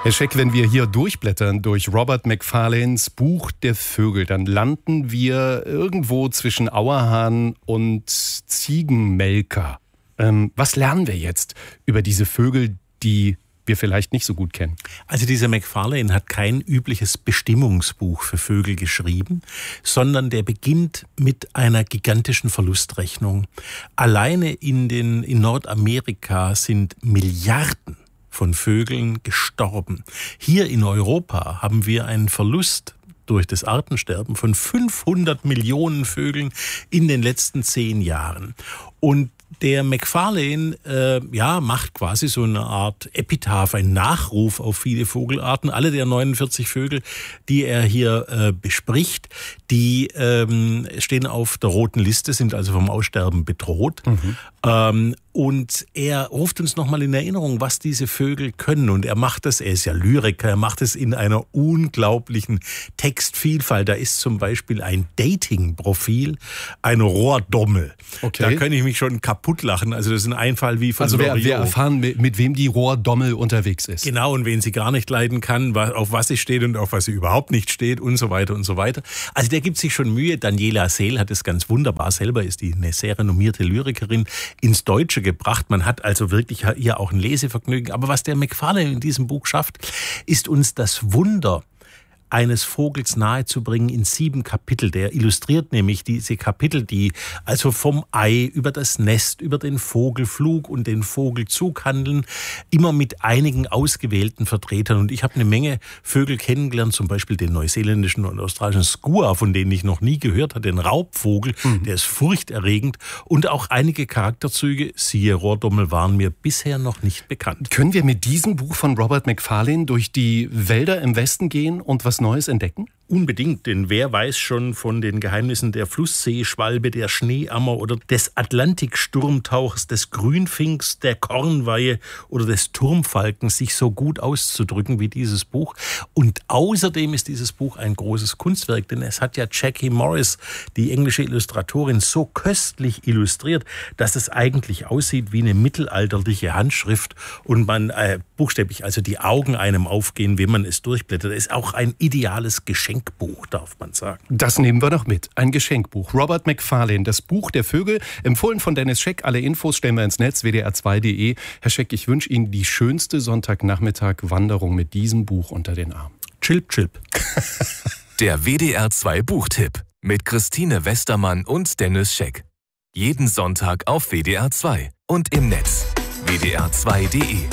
Herr Scheck, wenn wir hier durchblättern durch Robert Macfarlanes Buch der Vögel, dann landen wir irgendwo zwischen Auerhahn und Ziegenmelker. Was lernen wir jetzt über diese Vögel, die wir vielleicht nicht so gut kennen? Also dieser Macfarlane hat kein übliches Bestimmungsbuch für Vögel geschrieben, sondern der beginnt mit einer gigantischen Verlustrechnung. Alleine in Nordamerika sind Milliarden von Vögeln gestorben. Hier in Europa haben wir einen Verlust durch das Artensterben von 500 Millionen Vögeln in den letzten 10 Jahren. Und der Macfarlane macht quasi so eine Art Epitaph, ein Nachruf auf viele Vogelarten. Alle der 49 Vögel, die er hier bespricht, die stehen auf der roten Liste, sind also vom Aussterben bedroht. Und er ruft uns nochmal in Erinnerung, was diese Vögel können. Und er ist ja Lyriker, er macht es in einer unglaublichen Textvielfalt. Da ist zum Beispiel ein Dating-Profil, ein Rohrdommel. Okay. Da kann ich mich schon kaputt lachen. Also das ist ein Einfall wie von Also wir erfahren, mit wem die Rohrdommel unterwegs ist. Genau, und wen sie gar nicht leiden kann, auf was sie steht und auf was sie überhaupt nicht steht und so weiter und so weiter. Also der gibt sich schon Mühe. Daniela Seel hat es ganz wunderbar, selber ist die eine sehr renommierte Lyrikerin, ins Deutsche gebracht. Man hat also wirklich hier auch ein Lesevergnügen. Aber was der Macfarlane in diesem Buch schafft, ist uns das Wunder eines Vogels nahezubringen in 7 Kapitel. Der illustriert nämlich diese Kapitel, die also vom Ei über das Nest, über den Vogelflug und den Vogelzug handeln, immer mit einigen ausgewählten Vertretern. Und ich habe eine Menge Vögel kennengelernt, zum Beispiel den neuseeländischen und australischen Skua, von denen ich noch nie gehört habe, den Raubvogel, der ist furchterregend. Und auch einige Charakterzüge, siehe Rohrdommel, waren mir bisher noch nicht bekannt. Können wir mit diesem Buch von Robert Macfarlane durch die Wälder im Westen gehen und was Neues entdecken? Unbedingt, denn wer weiß schon von den Geheimnissen der Flussseeschwalbe, der Schneeammer oder des Atlantiksturmtauchers, des Grünfinks, der Kornweihe oder des Turmfalkens sich so gut auszudrücken wie dieses Buch. Und außerdem ist dieses Buch ein großes Kunstwerk, denn es hat ja Jackie Morris, die englische Illustratorin, so köstlich illustriert, dass es eigentlich aussieht wie eine mittelalterliche Handschrift und man buchstäblich also die Augen einem aufgehen, wenn man es durchblättert. Es ist auch ein ideales Geschenkbuch, darf man sagen. Das nehmen wir noch mit. Ein Geschenkbuch. Robert Macfarlane, das Buch der Vögel, empfohlen von Dennis Scheck. Alle Infos stellen wir ins Netz, wdr2.de. Herr Scheck, ich wünsche Ihnen die schönste Sonntagnachmittag-Wanderung mit diesem Buch unter den Arm. Chilp, chilp. Der WDR2 Buchtipp mit Christine Westermann und Dennis Scheck. Jeden Sonntag auf WDR2 und im Netz wdr2.de.